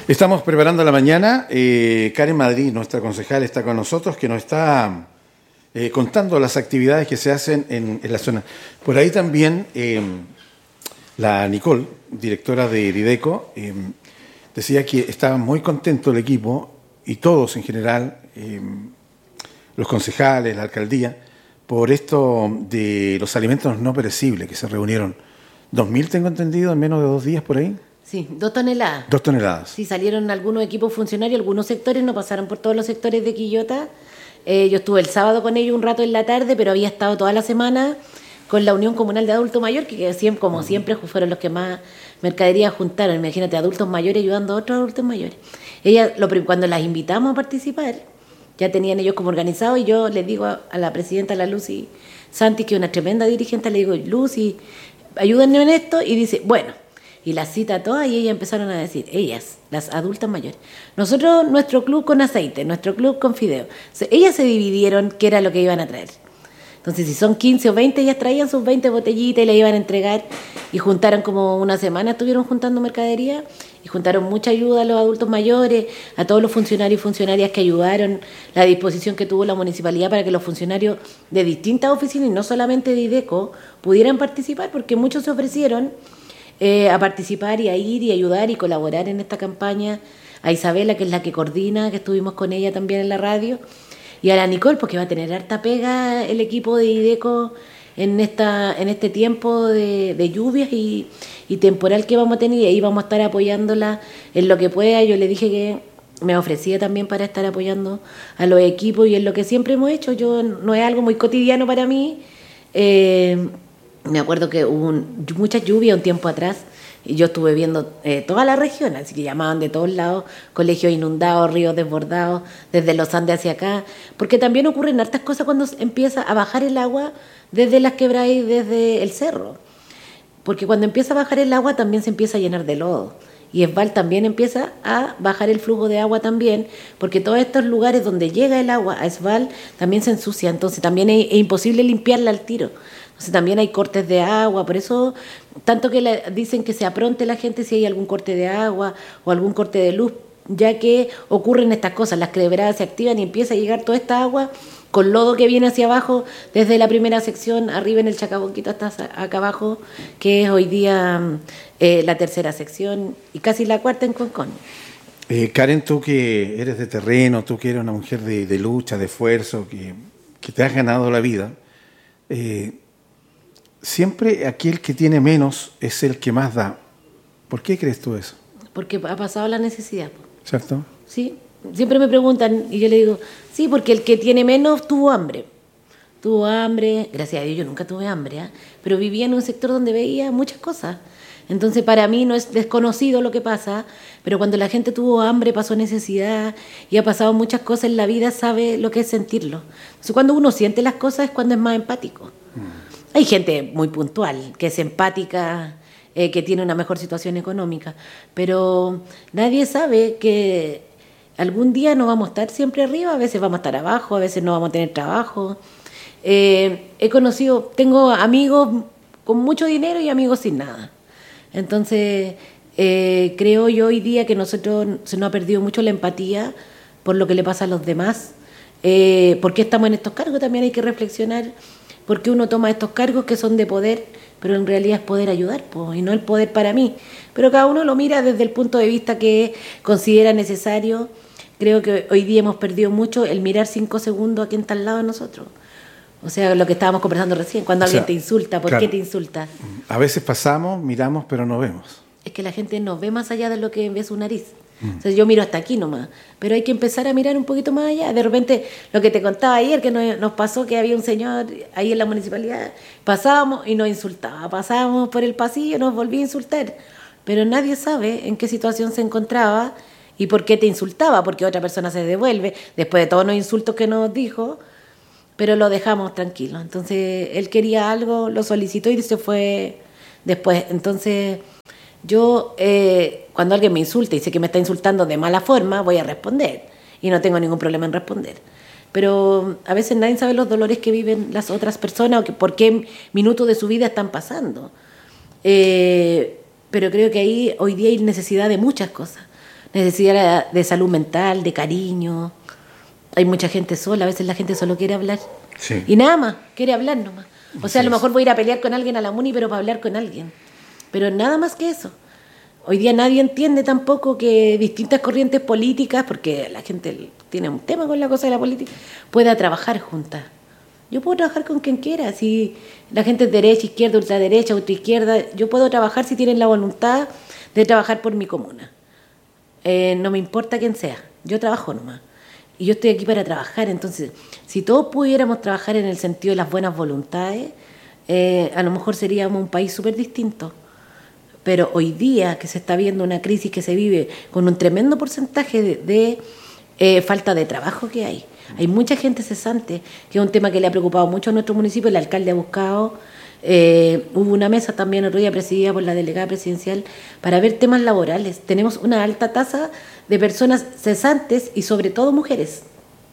Estamos preparando la mañana. Karen Madrid, nuestra concejal, está con nosotros, que nos está contando las actividades que se hacen en la zona. Por ahí también la Nicole, directora de Dideco, decía que estaba muy contento el equipo y todos en general, los concejales, la alcaldía, por esto de los alimentos no perecibles que se reunieron. 2.000, tengo entendido, en menos de 2 días por ahí. Sí, 2 toneladas. 2 toneladas. Sí, salieron algunos equipos funcionarios, algunos sectores, no pasaron por todos los sectores de Quillota. Yo estuve el sábado con ellos un rato en la tarde, pero había estado toda la semana con la Unión Comunal de Adulto Mayor, que siempre, como siempre fueron los que más mercadería juntaron. Imagínate, adultos mayores ayudando a otros adultos mayores. Cuando las invitamos a participar, ya tenían ellos como organizado, y yo les digo a la presidenta, la Lucy Santi, que es una tremenda dirigente, le digo, Lucy, ayúdenme en esto, y dice, bueno, y las cita todas, y ellas empezaron a decir, ellas, las adultas mayores, nosotros, nuestro club con aceite, nuestro club con fideo. Ellas se dividieron qué era lo que iban a traer. Entonces, si son 15 o 20, ellas traían sus 20 botellitas y le iban a entregar, y juntaron como una semana, estuvieron juntando mercadería, y juntaron mucha ayuda a los adultos mayores, a todos los funcionarios y funcionarias que ayudaron, la disposición que tuvo la municipalidad para que los funcionarios de distintas oficinas, y no solamente de Dideco, pudieran participar, porque muchos se ofrecieron a participar y a ir y ayudar y colaborar en esta campaña. A Isabela, que es la que coordina, que estuvimos con ella también en la radio, y a la Nicole, porque va a tener harta pega el equipo de Dideco en este tiempo de lluvias y temporal que vamos a tener, y ahí vamos a estar apoyándola en lo que pueda. Yo le dije que me ofrecía también para estar apoyando a los equipos, y es lo que siempre hemos hecho. No es algo muy cotidiano para mí. Me acuerdo que hubo mucha lluvia un tiempo atrás, y yo estuve viendo toda la región, así que llamaban de todos lados, colegios inundados, ríos desbordados, desde los Andes hacia acá, porque también ocurren hartas cosas cuando empieza a bajar el agua desde las quebradas y desde el cerro, porque cuando empieza a bajar el agua también se empieza a llenar de lodo, y Esval también empieza a bajar el flujo de agua también, porque todos estos lugares donde llega el agua a Esval también se ensucia, entonces también es imposible limpiarla al tiro. Entonces también hay cortes de agua, por eso tanto que dicen que se apronte la gente si hay algún corte de agua o algún corte de luz, ya que ocurren estas cosas, las quebradas se activan y empieza a llegar toda esta agua con lodo que viene hacia abajo, desde la primera sección, arriba en el Chacabuquito hasta acá abajo, que es hoy día la tercera sección y casi la cuarta en Concón. Karen, tú que eres de terreno, tú que eres una mujer de lucha, de esfuerzo, que te has ganado la vida, siempre aquel que tiene menos es el que más da. ¿Por qué crees tú eso? Porque ha pasado la necesidad. ¿Cierto? Sí, siempre me preguntan y yo le digo, sí, porque el que tiene menos tuvo hambre. Tuvo hambre, gracias a Dios yo nunca tuve hambre, pero vivía en un sector donde veía muchas cosas. Entonces para mí no es desconocido lo que pasa, pero cuando la gente tuvo hambre, pasó necesidad y ha pasado muchas cosas en la vida, sabe lo que es sentirlo. Entonces cuando uno siente las cosas es cuando es más empático. Hay gente muy puntual, que es empática, que tiene una mejor situación económica, pero nadie sabe que algún día no vamos a estar siempre arriba, a veces vamos a estar abajo, a veces no vamos a tener trabajo. Tengo amigos con mucho dinero y amigos sin nada. Entonces, creo yo hoy día que se nos ha perdido mucho la empatía por lo que le pasa a los demás. ¿Por qué estamos en estos cargos? También hay que reflexionar. Porque uno toma estos cargos que son de poder, pero en realidad es poder ayudar, y no el poder para mí. Pero cada uno lo mira desde el punto de vista que considera necesario. Creo que hoy día hemos perdido mucho el mirar 5 segundos a quien está al lado de nosotros. O sea, lo que estábamos conversando recién, cuando alguien te insulta, ¿por qué te insulta? A veces pasamos, miramos, pero no vemos. Es que la gente no ve más allá de lo que ve su nariz. Entonces yo miro hasta aquí nomás, pero hay que empezar a mirar un poquito más allá. De repente, lo que te contaba ayer, que nos pasó que había un señor ahí en la municipalidad, pasábamos y nos insultaba, pasábamos por el pasillo y nos volvía a insultar, pero nadie sabe en qué situación se encontraba y por qué te insultaba, porque otra persona se devuelve después de todos los insultos que nos dijo, pero lo dejamos tranquilo. Entonces él quería algo, lo solicitó y se fue después. Entonces yo, cuando alguien me insulta y sé que me está insultando de mala forma, voy a responder y no tengo ningún problema en responder. Pero a veces nadie sabe los dolores que viven las otras personas o por qué minutos de su vida están pasando. Pero creo que ahí hoy día hay necesidad de muchas cosas. necesidad de salud mental, de cariño. Hay mucha gente sola, a veces la gente solo quiere hablar. Sí. Y nada más, quiere hablar nomás. O sea, a lo Sí. mejor voy a ir a pelear con alguien a la MUNI, pero para hablar con alguien. Pero nada más que eso. Hoy día nadie entiende tampoco que distintas corrientes políticas, porque la gente tiene un tema con la cosa de la política, pueda trabajar juntas. Yo puedo trabajar con quien quiera, si la gente es derecha, izquierda, ultraderecha, ultraizquierda, yo puedo trabajar si tienen la voluntad de trabajar por mi comuna. No me importa quién sea, yo trabajo nomás. Y yo estoy aquí para trabajar, entonces, si todos pudiéramos trabajar en el sentido de las buenas voluntades, a lo mejor seríamos un país súper distinto. Pero hoy día que se está viendo una crisis que se vive con un tremendo porcentaje de falta de trabajo que hay mucha gente cesante, que es un tema que le ha preocupado mucho a nuestro municipio. El alcalde ha buscado, hubo una mesa también otro día presidida por la delegada presidencial para ver temas laborales. Tenemos una alta tasa de personas cesantes y sobre todo mujeres.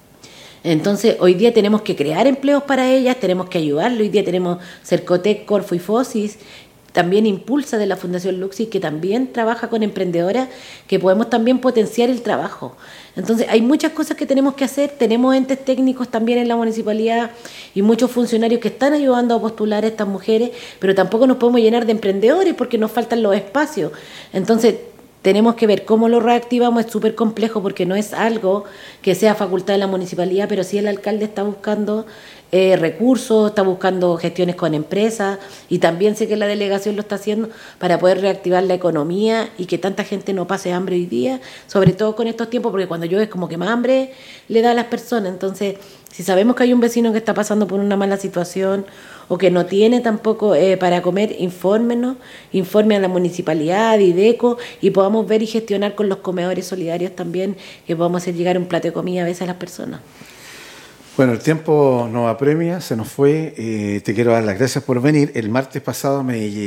Entonces, hoy día tenemos que crear empleos para ellas, tenemos que ayudarlo. Hoy día tenemos Cercotec, Corfo y Fosis, también Impulsa de la Fundación Luxi, que también trabaja con emprendedoras, que podemos también potenciar el trabajo. Entonces, hay muchas cosas que tenemos que hacer. Tenemos entes técnicos también en la municipalidad y muchos funcionarios que están ayudando a postular a estas mujeres, pero tampoco nos podemos llenar de emprendedores porque nos faltan los espacios. Entonces, tenemos que ver cómo lo reactivamos. Es súper complejo porque no es algo que sea facultad de la municipalidad, pero sí el alcalde está buscando recursos, está buscando gestiones con empresas, y también sé que la delegación lo está haciendo para poder reactivar la economía y que tanta gente no pase hambre hoy día, sobre todo con estos tiempos, porque cuando llueve es como que más hambre le da a las personas. Entonces, si sabemos que hay un vecino que está pasando por una mala situación o que no tiene tampoco para comer, infórmenos, informe a la municipalidad, IDECO, y podamos ver y gestionar con los comedores solidarios también, que podamos hacer llegar un plato de comida a veces a las personas. Bueno, el tiempo nos apremia, se nos fue. Te quiero dar las gracias por venir. El martes pasado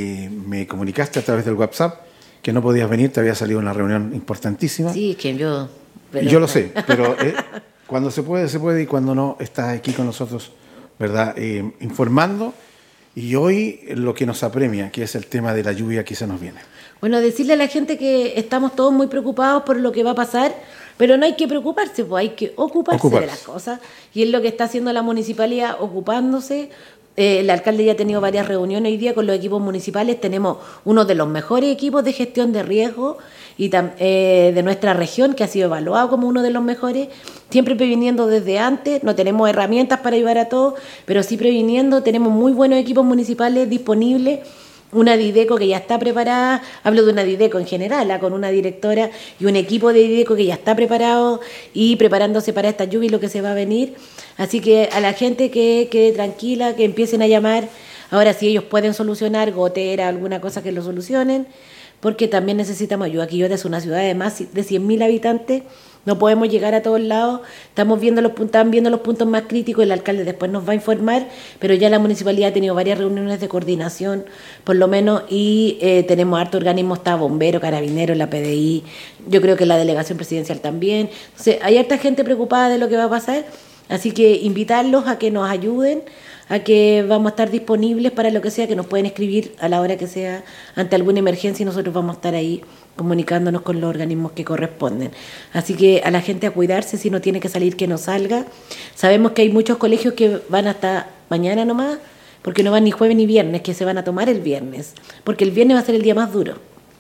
me comunicaste a través del WhatsApp que no podías venir, te había salido una reunión importantísima. Sí, que yo... Yo lo sé, pero cuando se puede, y cuando no, estás aquí con nosotros, ¿verdad? Informando. Y hoy lo que nos apremia, que es el tema de la lluvia que se nos viene. Bueno, decirle a la gente que estamos todos muy preocupados por lo que va a pasar, pero no hay que preocuparse, pues hay que ocuparse de las cosas. Y es lo que está haciendo la municipalidad, ocupándose. El alcalde ya ha tenido varias reuniones hoy día con los equipos municipales. Tenemos uno de los mejores equipos de gestión de riesgo y de nuestra región, que ha sido evaluado como uno de los mejores, siempre previniendo desde antes. No tenemos herramientas para ayudar a todos, pero sí previniendo. Tenemos muy buenos equipos municipales disponibles. Una Dideco que ya está preparada, hablo de una Dideco en general, con una directora y un equipo de Dideco que ya está preparado y preparándose para esta lluvia y lo que se va a venir. Así que a la gente que quede tranquila, que empiecen a llamar. Ahora, si ellos pueden solucionar gotera, alguna cosa, que lo solucionen, porque también necesitamos ayuda. Quillota es una ciudad de más de 100.000 habitantes, no podemos llegar a todos lados. Están viendo los puntos más críticos, el alcalde después nos va a informar, pero ya la municipalidad ha tenido varias reuniones de coordinación, por lo menos, y tenemos harto organismo, está Bombero, Carabineros, la PDI, yo creo que la delegación presidencial también. Entonces, hay harta gente preocupada de lo que va a pasar, así que invitarlos a que nos ayuden, a que vamos a estar disponibles para lo que sea, que nos pueden escribir a la hora que sea ante alguna emergencia, y nosotros vamos a estar ahí comunicándonos con los organismos que corresponden. Así que a la gente a cuidarse, si no tiene que salir, que no salga. Sabemos que hay muchos colegios que van hasta mañana nomás, porque no van ni jueves ni viernes, que se van a tomar el viernes, porque el viernes va a ser el día más duro.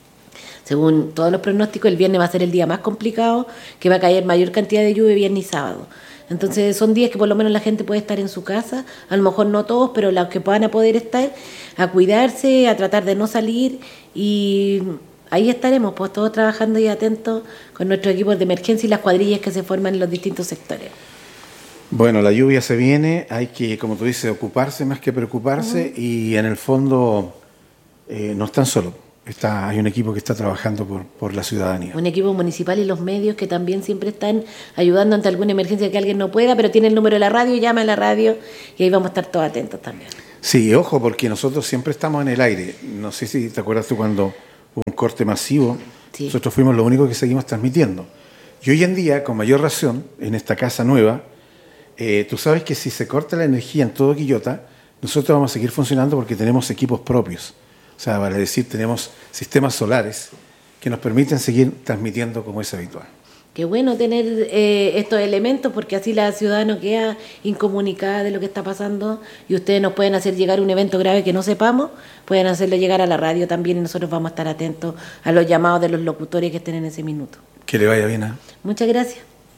Según todos los pronósticos, el viernes va a ser el día más complicado, que va a caer mayor cantidad de lluvia viernes y sábado. Entonces son días que por lo menos la gente puede estar en su casa, a lo mejor no todos, pero los que puedan a poder estar, a cuidarse, a tratar de no salir, y ahí estaremos, pues todos trabajando y atentos con nuestros equipos de emergencia y las cuadrillas que se forman en los distintos sectores. Bueno, la lluvia se viene, hay que, como tú dices, ocuparse más que preocuparse, y en el fondo no están solos. Hay un equipo que está trabajando por la ciudadanía. Un equipo municipal y los medios que también siempre están ayudando ante alguna emergencia que alguien no pueda, pero tiene el número de la radio, llama a la radio y ahí vamos a estar todos atentos también. Sí, ojo, porque nosotros siempre estamos en el aire. No sé si te acuerdas tú cuando hubo un corte masivo, sí. Nosotros fuimos los únicos que seguimos transmitiendo. Y hoy en día, con mayor razón, en esta casa nueva, tú sabes que si se corta la energía en todo Quillota, nosotros vamos a seguir funcionando porque tenemos equipos propios. O sea, vale decir, tenemos sistemas solares que nos permiten seguir transmitiendo como es habitual. Qué bueno tener estos elementos, porque así la ciudad no queda incomunicada de lo que está pasando, y ustedes nos pueden hacer llegar un evento grave que no sepamos, pueden hacerlo llegar a la radio también, y nosotros vamos a estar atentos a los llamados de los locutores que estén en ese minuto. Que le vaya bien. Muchas gracias.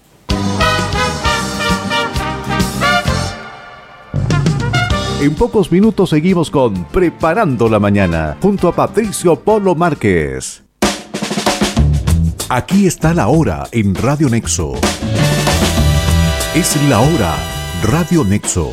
En pocos minutos seguimos con Preparando la Mañana, junto a Patricio Polo Márquez. Aquí está la hora en Radio Nexo. Es la hora, Radio Nexo.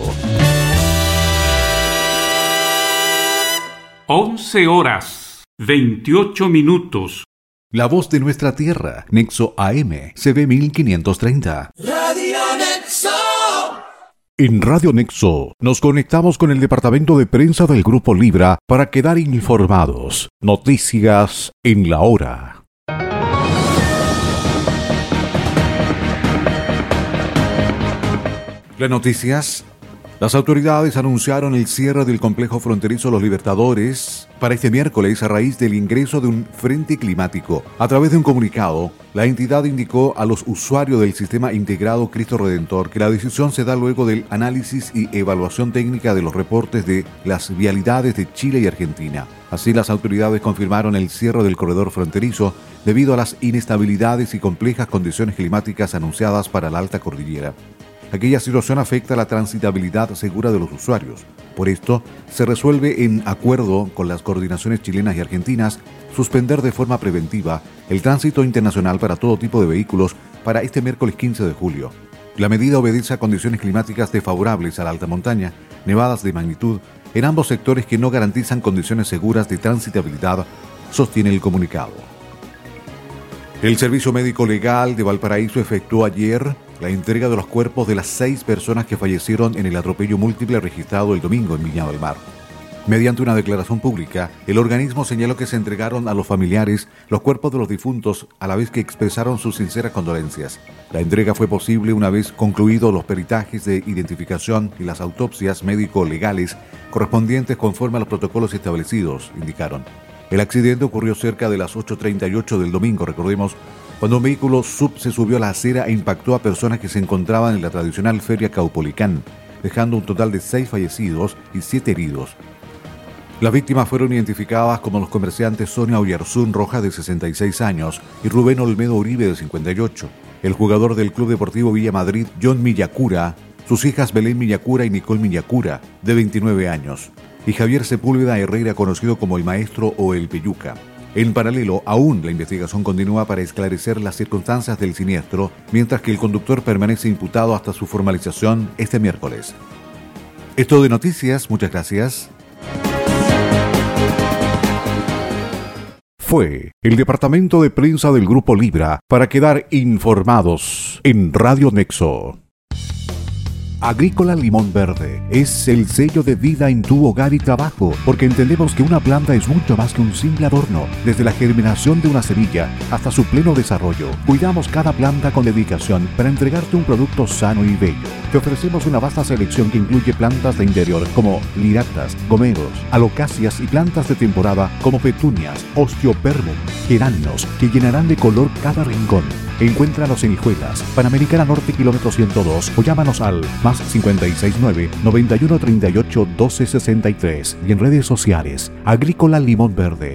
11:28. La voz de nuestra tierra, Nexo AM, CB 1530. Radio Nexo. En Radio Nexo nos conectamos con el departamento de prensa del Grupo Libra para quedar informados. Noticias en la hora. Las noticias. Las autoridades anunciaron el cierre del complejo fronterizo Los Libertadores para este miércoles a raíz del ingreso de un frente climático. A través de un comunicado, la entidad indicó a los usuarios del sistema integrado Cristo Redentor que la decisión se da luego del análisis y evaluación técnica de los reportes de las vialidades de Chile y Argentina. Así, las autoridades confirmaron el cierre del corredor fronterizo debido a las inestabilidades y complejas condiciones climáticas anunciadas para la alta cordillera. Aquella situación afecta la transitabilidad segura de los usuarios. Por esto, se resuelve en acuerdo con las coordinaciones chilenas y argentinas suspender de forma preventiva el tránsito internacional para todo tipo de vehículos para este miércoles 15 de julio. La medida obedece a condiciones climáticas desfavorables a la alta montaña, nevadas de magnitud en ambos sectores que no garantizan condiciones seguras de transitabilidad, sostiene el comunicado. El Servicio Médico Legal de Valparaíso efectuó ayer la entrega de los cuerpos de las 6 personas que fallecieron en el atropello múltiple registrado el domingo en Viña del Mar. Mediante una declaración pública, el organismo señaló que se entregaron a los familiares los cuerpos de los difuntos a la vez que expresaron sus sinceras condolencias. La entrega fue posible una vez concluidos los peritajes de identificación y las autopsias médico-legales correspondientes conforme a los protocolos establecidos, indicaron. El accidente ocurrió cerca de las 8:38 del domingo, recordemos, cuando un vehículo sub se subió a la acera e impactó a personas que se encontraban en la tradicional Feria Caupolicán, dejando un total de 6 fallecidos y 7 heridos. Las víctimas fueron identificadas como los comerciantes Sonia Oyarzún Roja, de 66 años, y Rubén Olmedo Uribe, de 58. El jugador del Club Deportivo Villa Madrid, John Millacura, sus hijas Belén Millacura y Nicole Millacura, de 29 años, y Javier Sepúlveda Herrera, conocido como el Maestro o el Peyuca. En paralelo, aún la investigación continúa para esclarecer las circunstancias del siniestro, mientras que el conductor permanece imputado hasta su formalización este miércoles. Es todo de noticias, muchas gracias. Fue el departamento de prensa del Grupo Libra para quedar informados en Radio Nexo. Agrícola Limón Verde es el sello de vida en tu hogar y trabajo, porque entendemos que una planta es mucho más que un simple adorno. Desde la germinación de una semilla hasta su pleno desarrollo, cuidamos cada planta con dedicación para entregarte un producto sano y bello. Te ofrecemos una vasta selección que incluye plantas de interior como liractas, gomeros, alocáceas y plantas de temporada como petunias, osteoperbum, geranios, que llenarán de color cada rincón. Encuéntranos en Hijuelas, Panamericana Norte, kilómetro 102, o llámanos al +569 9138 1263 y en redes sociales Agrícola Limón Verde.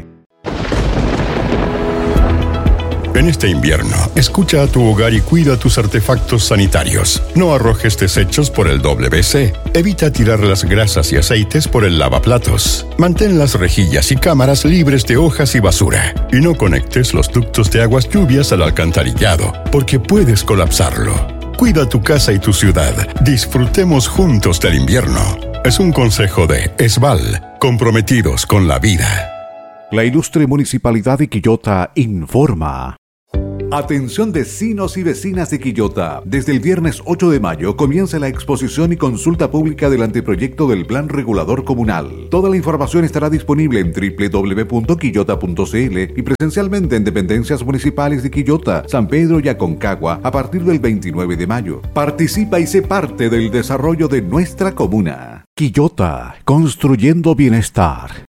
En este invierno, escucha a tu hogar y cuida tus artefactos sanitarios. No arrojes desechos por el WC. Evita tirar las grasas y aceites por el lavaplatos. Mantén las rejillas y cámaras libres de hojas y basura. Y no conectes los ductos de aguas lluvias al alcantarillado, porque puedes colapsarlo. Cuida tu casa y tu ciudad. Disfrutemos juntos del invierno. Es un consejo de ESVAL, comprometidos con la vida. La ilustre Municipalidad de Quillota informa. Atención vecinos y vecinas de Quillota. Desde el viernes 8 de mayo comienza la exposición y consulta pública del anteproyecto del Plan Regulador Comunal. Toda la información estará disponible en www.quillota.cl y presencialmente en dependencias municipales de Quillota, San Pedro y Aconcagua a partir del 29 de mayo. Participa y sé parte del desarrollo de nuestra comuna. Quillota, construyendo bienestar.